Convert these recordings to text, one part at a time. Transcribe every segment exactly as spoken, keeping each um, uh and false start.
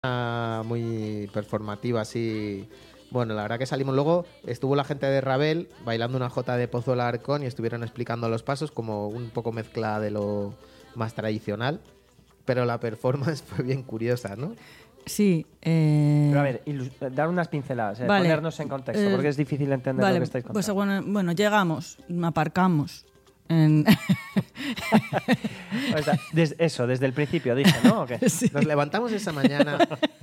una muy performativa, así. Bueno, la verdad que salimos luego, estuvo la gente de Ravel bailando una jota de Pozuelo Alarcón y estuvieron explicando los pasos como un poco mezcla de lo más tradicional, pero la performance fue bien curiosa, ¿no? Sí. Eh... Pero a ver, ilus- dar unas pinceladas, eh, vale. ponernos en contexto, Eh, porque es difícil entender vale, lo que estáis contando. Pues bueno, bueno llegamos, aparcamos. En... o sea, des, eso, desde el principio, dije, ¿no? ¿O qué? Sí. Nos levantamos esa mañana.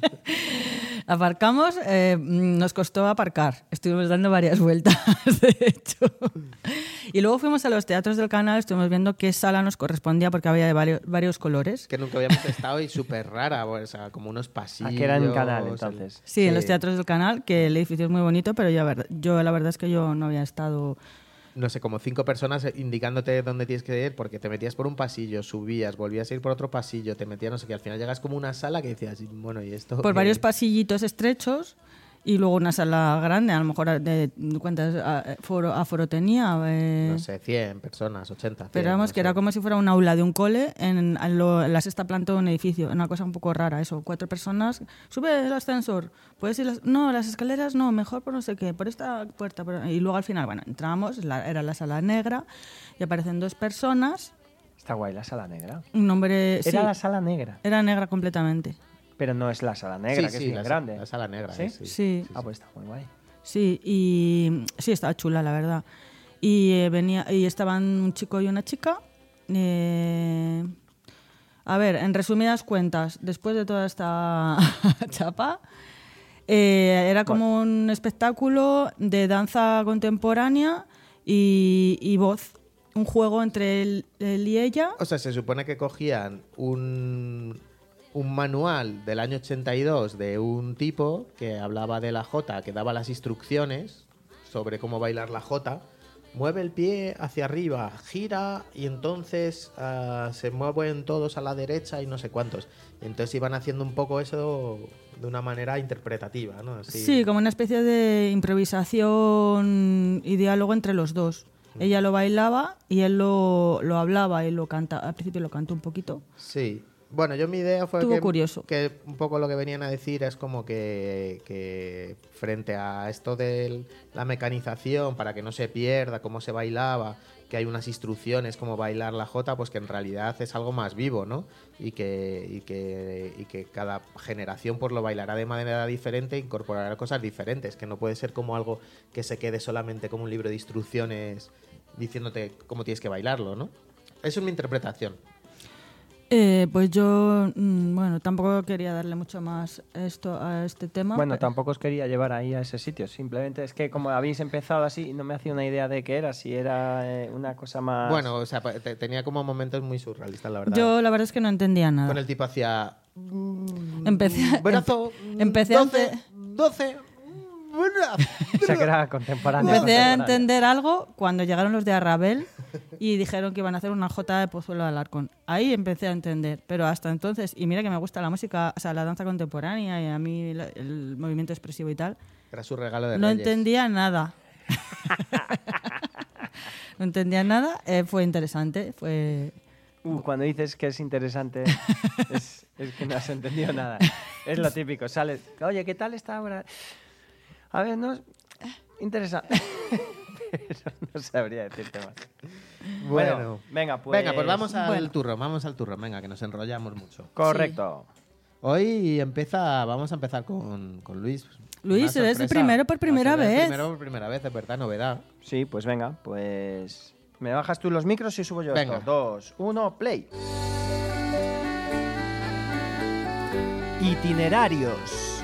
Aparcamos, eh, nos costó aparcar. Estuvimos dando varias vueltas, de hecho. Y luego fuimos a los teatros del Canal, estuvimos viendo qué sala nos correspondía porque había de varios, varios colores. Que nunca habíamos estado y súper rara, o sea, como unos pasillos. ¿A qué era en Canal, entonces? Sí, sí, en los teatros del Canal, que el edificio es muy bonito, pero yo, yo la verdad es que yo no había estado... No sé, como cinco personas indicándote dónde tienes que ir, porque te metías por un pasillo, subías, volvías a ir por otro pasillo, te metías, no sé qué, al final llegas como una sala que decías, bueno, ¿y esto? Por varios pasillitos estrechos y luego una sala grande, a lo mejor de cuántas aforo, aforo tenía. Eh... No sé, cien personas, ochenta. cien, Pero vamos, no que sé. era como si fuera un aula de un cole en, en, lo, en la sexta planta de un edificio. Una cosa un poco rara, eso. Cuatro personas. Sube el ascensor. ¿Puedes ir las... No, las escaleras no, mejor por no sé qué, por esta puerta. Por... Y luego al final, bueno, entramos, la, era la sala negra y aparecen dos personas. Está guay, la sala negra. Un hombre... Era sí, la sala negra. Era negra completamente. Pero no es la sala negra, sí, que sí, es bien la, grande. La sala negra, ¿Sí? ¿eh? Sí, sí. sí. Ah, pues está muy guay. Sí, y sí, estaba chula, la verdad. Y eh, venía y estaban un chico y una chica. Eh, a ver, en resumidas cuentas, después de toda esta chapa, eh, era como bueno. un espectáculo de danza contemporánea y, y voz. Un juego entre él, él y ella. O sea, se supone que cogían un... un manual del año ochenta y dos de un tipo que hablaba de la jota, que daba las instrucciones sobre cómo bailar la jota. Mueve el pie hacia arriba, gira y entonces uh, se mueven todos a la derecha y no sé cuántos. Y entonces iban haciendo un poco eso de una manera interpretativa, ¿no? Así. Sí, como una especie de improvisación y diálogo entre los dos. Mm. Ella lo bailaba y él lo, lo hablaba y lo canta. Al principio lo cantó un poquito. Sí. Bueno, yo mi idea fue Estuvo que, curioso. que un poco lo que venían a decir es como que, que frente a esto de la mecanización, para que no se pierda cómo se bailaba, que hay unas instrucciones como bailar la jota, pues que en realidad es algo más vivo, ¿no? Y que, y que, y que cada generación pues lo bailará de manera diferente e incorporará cosas diferentes, que no puede ser como algo que se quede solamente como un libro de instrucciones diciéndote cómo tienes que bailarlo, ¿no? Esa es mi interpretación. Eh, pues yo, mmm, bueno, tampoco quería darle mucho más esto a este tema. Bueno, pero... tampoco os quería llevar ahí a ese sitio. Simplemente es que como habéis empezado así, no me hacía una idea de qué era, si era eh, una cosa más... Bueno, o sea, te, tenía como momentos muy surrealistas, la verdad. Yo la verdad es que no entendía nada. Con el tipo hacía... Empecé, brazo, empecé doce, a... doce, o sea, que era contemporáneo. Empecé a entender algo cuando llegaron los de Arrabel y dijeron que iban a hacer una jota de Pozuelo de Alarcón. Ahí empecé a entender, pero hasta entonces, y mira que me gusta la música, o sea, la danza contemporánea y a mí la, el movimiento expresivo y tal. Era su regalo de No Reyes. entendía nada. No entendía nada, eh, fue interesante, fue... Uh, cuando dices que es interesante, es, es que no has entendido nada. Es lo típico, sales, oye, ¿qué tal esta obra? A ver, no... Interesante. Pero no sabría decirte más. Bueno, bueno, venga, pues... Venga, pues vamos al bueno. turrón, vamos al turrón, venga, que nos enrollamos mucho. Correcto. Sí. Hoy empieza, vamos a empezar con, con Luis. Luis, eres el primero por primera Va a ser vez. El primero por primera vez, es verdad, novedad. Sí, pues venga, pues... ¿Me bajas tú los micros y subo yo Venga. esto? Dos, uno, play. Itinerarios.